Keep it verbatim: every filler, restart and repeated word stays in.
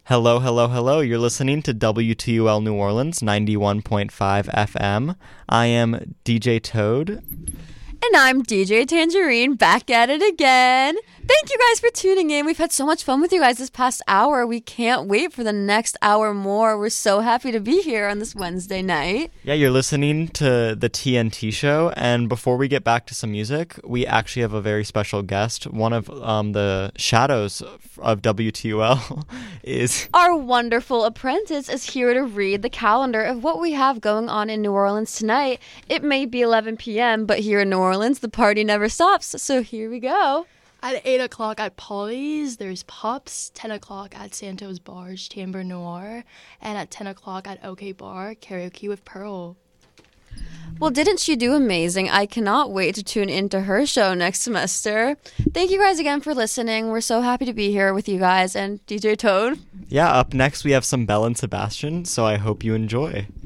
Hello, hello, hello. You're listening to W T U L New Orleans ninety-one point five F M. I am D J Toad. And I'm D J Tangerine, back at it again. Thank you guys for tuning in. We've had so much fun with you guys this past hour. We can't wait for the next hour more. We're so happy to be here on this Wednesday night. Yeah, you're listening to the T N T show. And before we get back to some music, we actually have a very special guest. One of um, the shadows of W T U L is... Our wonderful apprentice is here to read the calendar of what we have going on in New Orleans tonight. It may be eleven p.m., but here in New Orleans, the party never stops. So here we go. At eight o'clock at Polly's, there's Pops. ten o'clock at Santos Bar's Chamber Noir. And at ten o'clock at OK Bar, Karaoke with Pearl. Well, didn't she do amazing? I cannot wait to tune into her show next semester. Thank you guys again for listening. We're so happy to be here with you guys and D J Toad. Yeah, up next we have some Belle and Sebastian, so I hope you enjoy.